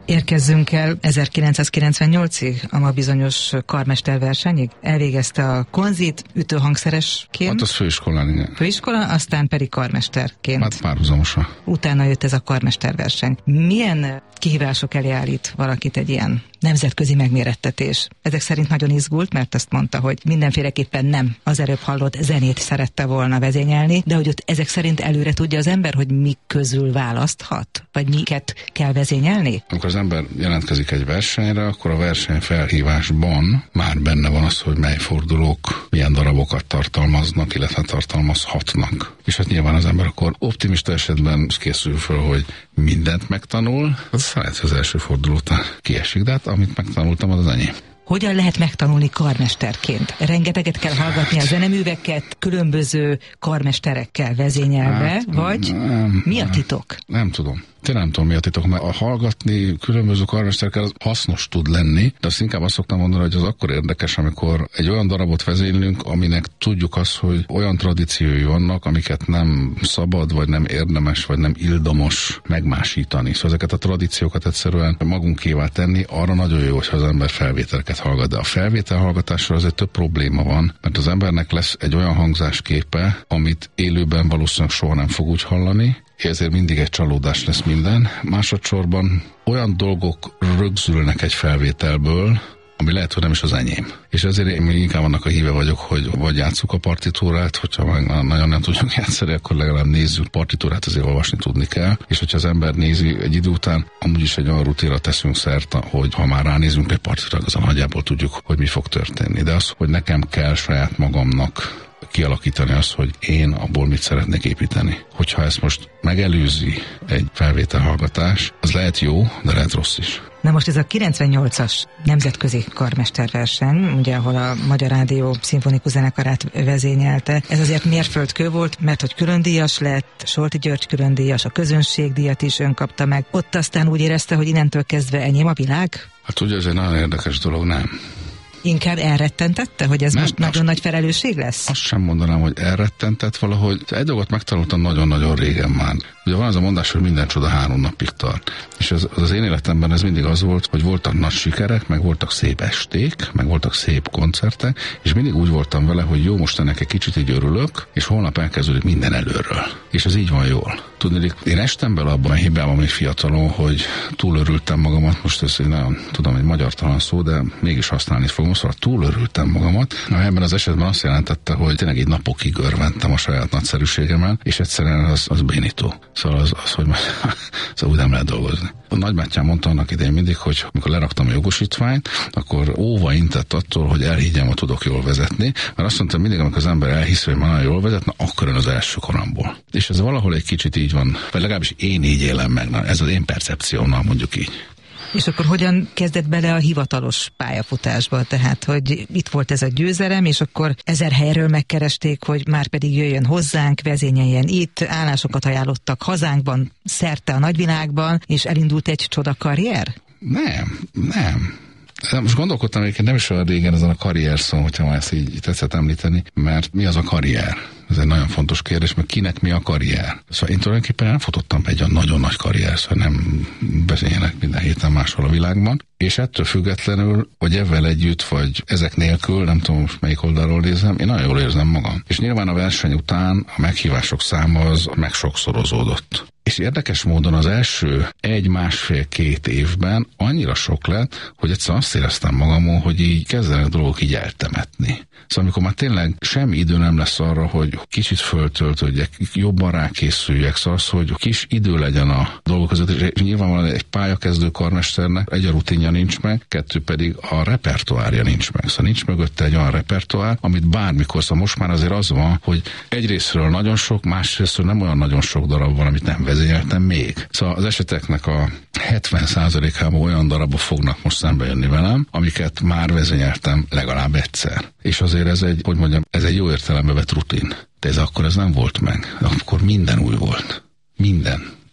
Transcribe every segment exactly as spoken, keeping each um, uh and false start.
Érkezzünk el ezerkilencszázkilencvennyolcig, a ma bizonyos karmesterversenyig. Elvégezte a konzit ütőhangszeresként. Hát az főiskolán, igen. Főiskola, aztán pedig karmesterként. Hát párhuzamosan. Utána jött ez a karmesterverseny. Milyen kihívások elé állít valakit egy ilyen nemzetközi megmérettetés? Ezek szerint nagyon izgult, mert azt mondta, hogy mindenféleképpen nem az előbb hallott zenét szerette volna vezényelni, de hogy ott ezek szerint előre tudja az ember, hogy mik közül választhat? Vagy miket kell vezényelni? Amikor az ember jelentkezik egy versenyre, akkor a verseny felhívásban már benne van az, hogy mely fordulók milyen darabokat tartalmaznak, illetve tartalmazhatnak. És hát nyilván az ember akkor optimista esetben készül föl, hogy mindent megtanul, az lehet, hogy az első forduló után kiesik, de hát amit megtanultam, az az enyém. Hogyan lehet megtanulni karmesterként? Rengeteget kell hallgatni a zeneműveket, különböző karmesterekkel vezényelve, hát, vagy nem, mi a titok? Nem, nem tudom. Tényleg nem tudom, mi a titok, mert a hallgatni különböző karmesterekkel az hasznos tud lenni, de azt inkább azt szoktam mondani, hogy az akkor érdekes, amikor egy olyan darabot vezénylünk, aminek tudjuk azt, hogy olyan tradíciói vannak, amiket nem szabad, vagy nem érdemes, vagy nem ildomos megmásítani. Szóval ezeket a tradíciókat egyszerűen magunkévá tenni, arra nagyon jó, hogyha az ember felvételeket hallgat. De a felvételhallgatásra azért több probléma van, mert az embernek lesz egy olyan hangzásképe, amit élőben valószínűleg soha nem fog úgy hallani, ezért mindig egy csalódás lesz minden. Másodszorban olyan dolgok rögzülnek egy felvételből, ami lehet, hogy nem is az enyém. És ezért én még inkább annak a híve vagyok, hogy vagy játsszuk a partitúrát, hogyha meg nagyon nem tudjuk játszani, akkor legalább nézzük partitúrát, azért olvasni tudni kell. És hogyha az ember nézi egy idő után, amúgy is egy olyan rutinra teszünk szert, hogy ha már ránézünk egy partitúrára, azon nagyjából tudjuk, hogy mi fog történni. De az, hogy nekem kell saját magamnak kialakítani azt, hogy én abból mit szeretnék építeni. Hogyha ezt most megelőzi egy felvételhallgatás, az lehet jó, de lehet rossz is. Na most ez a kilencvennyolcas nemzetközi karmesterverseny, ugye, ahol a Magyar Rádió szimfonikus zenekarát vezényelte, ez azért mérföldkő volt, mert hogy különdíjas lett, Solti György különdíjas, a közönségdíjat is ön kapta meg. Ott aztán úgy érezte, hogy innentől kezdve enyém a világ? Hát ugye ez egy nagyon érdekes dolog, nem? Inkább elrettentette, hogy ez nem, most nagyon azt, nagy felelősség lesz? Azt sem mondanám, hogy elrettentett valahogy. Egy dolgot megtanultam nagyon-nagyon régen már. Ugye van az a mondás, hogy minden csoda három napig tart. És ez, az én életemben ez mindig az volt, hogy voltak nagy sikerek, meg voltak szép esték, meg voltak szép koncertek, és mindig úgy voltam vele, hogy jó, most ennek egy kicsit így örülök, és holnap elkezdődik minden előről. És ez így van jól. Tudni, én estem bele abban a hibában még fiatalon, hogy túlörültem magamat, most ez nagyon tudom, egy magyartalan szó, de mégis használni fogom, szóval túlörültem magamat. Ebben az esetben azt jelentette, hogy tényleg egy napokig örventem a saját nagyszerűségemmel, és egyszerűen az, az bénító. Szóval az, az hogy szóval úgy nem lehet dolgozni. A nagybátyám mondta annak idején mindig, hogy amikor leraktam a jogosítványt, akkor óva intett attól, hogy elhiggyem, hogy tudok jól vezetni, mert azt mondtam mindig, amikor az ember elhisz, hogy már jól vezet, na akkor ön az első koromból. És ez valahol egy kicsit így van, vagy legalábbis én így élem meg, na, ez az én percepciómnal, mondjuk így. És akkor hogyan kezdett bele a hivatalos pályafutásba? Tehát, hogy itt volt ez a győzelem, és akkor ezer helyről megkeresték, hogy már pedig jöjjön hozzánk, vezényeljen itt, állásokat ajánlottak hazánkban, szerte a nagyvilágban, és elindult egy csoda karrier? Nem, nem. Most gondolkodtam, hogy nem is olyan régen ezen a karrier szó, hogyha már ezt így tetszett említeni, mert mi az a karrier? Ez egy nagyon fontos kérdés, mert kinek mi a karrier? Szóval én tulajdonképpen nem futottam be egy olyan nagyon nagy karrier, szóval nem beszéljenek minden héten máshol a világban, és ettől függetlenül, vagy ezzel együtt, vagy ezek nélkül, nem tudom most melyik oldalról nézem, én nagyon jól érzem magam. És nyilván a verseny után a meghívások száma az meg sokszorozódott. És érdekes módon az első egy, másfél, két évben annyira sok lett, hogy egyszer azt éreztem magamon, hogy így kezdenek dolgok így eltemetni. Szóval amikor már tényleg semmi idő nem lesz arra, hogy kicsit föltöltődjek, jobban rákészüljek, szóval az, hogy kis idő legyen a dolgok között, és nyilvánvalóan egy pályakezdő karmesternek egy a rutinja nincs meg, kettő pedig a repertoárja nincs meg. Szóval nincs mögötte egy olyan repertoár, amit bármikor, szóval most már azért az van, hogy egyrésztről nagyon sok, másrésztről nem olyan nagyon sok darab van, amit nem vezényeltem még. Szóval az eseteknek a hetven százalékában olyan darabok fognak most szembe jönni velem, amiket már vezényeltem legalább egyszer. És azért ez egy, hogy mondjam, ez egy jó értelembe vett rutin. De ez akkor ez nem volt meg. Akkor minden új volt. Minden.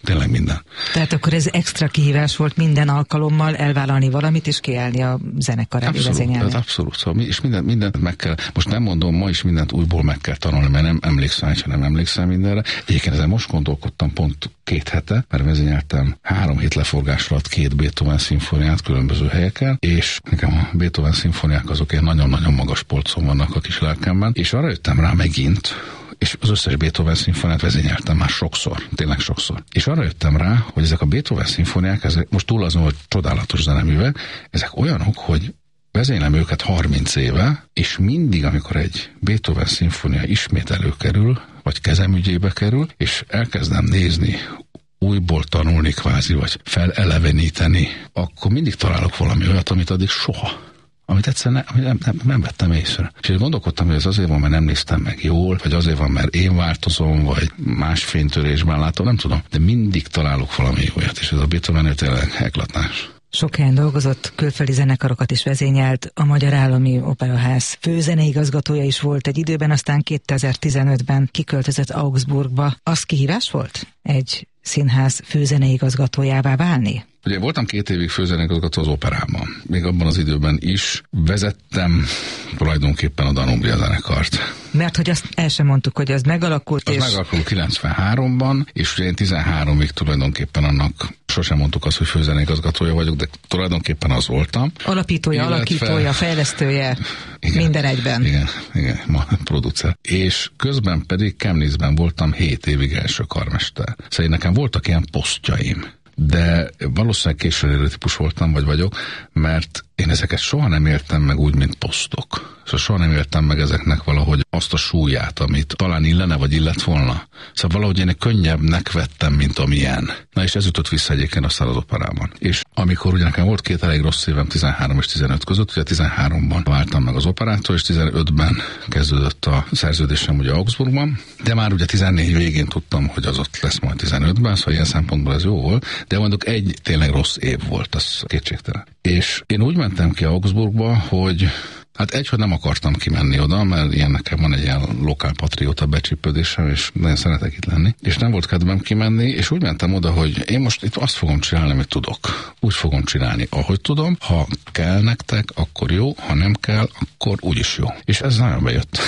Tényleg minden. Tehát akkor ez extra kihívás volt minden alkalommal elvállalni valamit, és kiállni a zenekar elé vezényelni. Abszolút, szóval és mindent, mindent meg kell, most nem mondom, ma is mindent újból meg kell tanulni, mert nem emlékszem, ha nem emlékszem mindenre. Egyébként ezen most gondolkodtam pont két hete, mert vezényeltem három hét leforgás alatt két Beethoven szimfóniát különböző helyeken, és nekem a Beethoven szimfóniák azok ilyen nagyon-nagyon magas polcon vannak a kis lelkemben, és arra jöttem rá megint, és az összes Beethoven szimfóniát vezényeltem már sokszor, tényleg sokszor. És arra jöttem rá, hogy ezek a Beethoven szimfóniák, ezek most túl azon, hogy csodálatos zeneművek, ezek olyanok, hogy vezénylem őket harminc éve, és mindig, amikor egy Beethoven szimfónia ismét előkerül, vagy kezem ügyébe kerül, és elkezdem nézni, újból tanulni kvázi, vagy feleleveníteni, akkor mindig találok valami olyat, amit addig soha. Amit egyszerűen ne, nem, nem, nem vettem észre. És én gondolkodtam, hogy ez azért van, mert nem néztem meg jól, vagy azért van, mert én változom, vagy más fénytörésben látom, nem tudom. De mindig találok valami olyat, és ez a Beethoven tényleg eklatás. Sok helyen dolgozott, külföldi zenekarokat is vezényelt, a Magyar Állami Operaház főzeneigazgatója is volt egy időben, aztán kétezer-tizenötben kiköltözött Augsburgba. Az kihívás volt egy színház főzeneigazgatójává válni? Ugye voltam két évig főzeneigazgató az operában. Még abban az időben is vezettem tulajdonképpen a Danumbria zenekart. Mert hogy azt el sem mondtuk, hogy az megalakult. Az és... megalakult kilencvenháromban, és ugye én tizenháromig tulajdonképpen annak sosem mondtuk azt, hogy főzeneigazgatója vagyok, de tulajdonképpen az voltam. Alapítója, illetve... alakítója, fejlesztője, igen, minden egyben. Igen, igen, ma producer. És közben pedig Chemnitz-ben voltam hét évig első karmester. Szóval nekem voltak ilyen posztjaim, de valószínűleg későn típus voltam, vagy vagyok, mert én ezeket soha nem éltem meg úgy, mint posztok. Szóval soha nem éltem meg ezeknek valahogy azt a súlyát, amit talán illene, vagy illet volna. Szóval valahogy én könnyebbnek vettem, mint amilyen. Na és ez jutott vissza egyébként aztán az operában. És amikor ugye nekem volt két elég rossz évem tizenhárom és tizenöt között, ugye tizenháromban váltam meg az operától, és tizenötben kezdődött a szerződésem ugye Augsburgban, de már ugye tizennégy végén tudtam, hogy az ott lesz majd tizenötben, szóval ilyen szempontból ez jó volt, de mondjuk egy tényleg rossz év volt, az kétségtelen. És én úgy mentem ki Augsburgba, hogy hát egy, hogy nem akartam kimenni oda, mert ilyen nekem van egy ilyen lokálpatrióta becsípődésem, és nagyon szeretek itt lenni. És nem volt kedvem kimenni, és úgy mentem oda, hogy én most itt azt fogom csinálni, amit tudok. Úgy fogom csinálni, ahogy tudom. Ha kell nektek, akkor jó, ha nem kell, akkor úgyis jó. És ez nagyon bejött.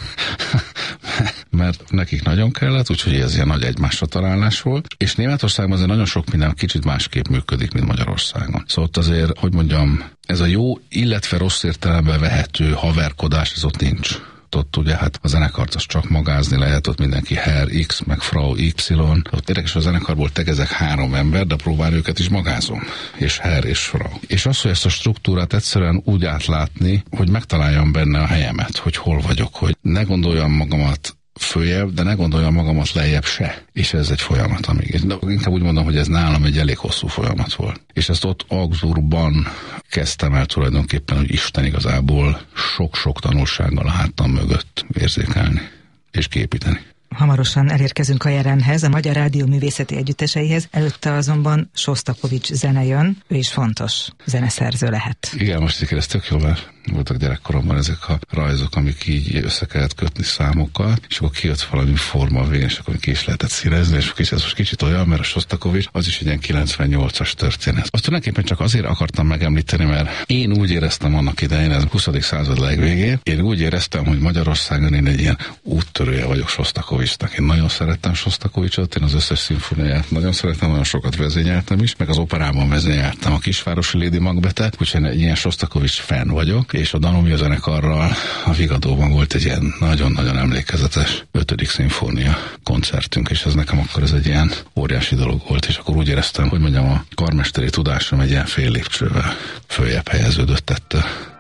Mert nekik nagyon kellett, úgyhogy ez ilyen nagy egymásra találás volt. És Németországban azért nagyon sok minden kicsit másképp működik, mint Magyarországon. Szóval ott azért, hogy mondjam, ez a jó, illetve rossz értelemben vehető haverkodás, ez ott nincs. Ott ugye hát a zenekart az csak magázni lehet, ott mindenki Herr X, meg Frau Y. Ott érdekes, a zenekarból tegezek három ember, de próbál őket is magázom. És Herr és Frau. És az, hogy ezt a struktúrát egyszerűen úgy átlátni, hogy megtaláljam benne a helyemet, hogy hol vagyok, hogy ne gondoljam magamat följebb, de ne gondoljam magamat lejjebb se. És ez egy folyamat, amíg. De inkább úgy mondom, hogy ez nálam egy elég hosszú folyamat volt. És ezt ott Augsburgban kezdtem el tulajdonképpen, hogy Isten igazából sok-sok tanulsággal a hátam mögött érzékelni és képíteni. Hamarosan elérkezünk a jelenhez, a Magyar Rádió Művészeti Együtteseihez, előtte azonban Sostakovics zene jön, ő is fontos zeneszerző lehet. Igen, most így ez tök jó, mert voltak gyerekkoromban ezek a rajzok, amik így össze kellett kötni számokkal, és akkor kijött valami forma a végén, és akkor ki is lehetett színezni, és akkor ez most kicsit olyan, mert a Sostakovics az is egy ilyen kilencvennyolcas történet. Azt tulajdonképpen csak azért akartam megemlíteni, mert én úgy éreztem annak idején, ez a huszadik század legvégén, én úgy éreztem, hogy Magyarországon én egy ilyen úttörője vagyok Sostakovicsnak. Én nagyon szerettem Sostakovicsot, én az összes szimfóniáját nagyon szeretem, nagyon sokat vezényeltem is, meg az operában vezényeltem a Kisvárosi Lady Macbethet, úgyhogy egy ilyen Sostakovics fan vagyok, és a Danumbria zenekarral a Vigadóban volt egy ilyen nagyon-nagyon emlékezetes ötödik szimfónia koncertünk, és ez nekem akkor ez egy ilyen óriási dolog volt, és akkor úgy éreztem, hogy mondjam, a karmesteri tudásom egy ilyen fél lépcsővel följebb helyeződött ettől.